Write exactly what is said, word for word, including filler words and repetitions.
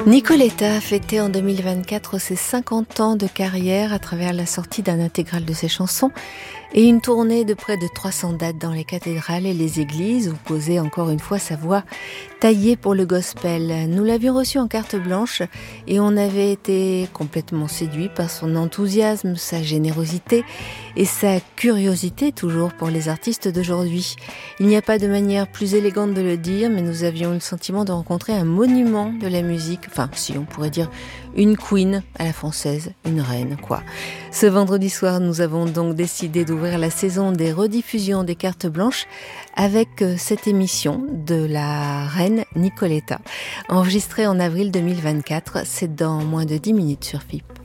Nicoletta fêtait en deux mille vingt-quatre ses cinquante ans de carrière à travers la sortie d'un intégral de ses chansons et une tournée de près de trois cents dates dans les cathédrales et les églises où posait encore une fois sa voix taillée pour le gospel. Nous l'avions reçue en carte blanche et on avait été complètement séduit par son enthousiasme, sa générosité et sa curiosité toujours pour les artistes d'aujourd'hui. Il n'y a pas de manière plus élégante de le dire, mais nous avions eu le sentiment de rencontrer un monument de la musique, enfin si on pourrait dire une queen à la française, une reine quoi. Ce vendredi soir, nous avons donc décidé d'ouvrir la saison des rediffusions des cartes blanches avec cette émission de la reine Nicoletta, enregistrée en avril deux mille vingt-quatre. C'est dans moins de dix minutes sur F I P.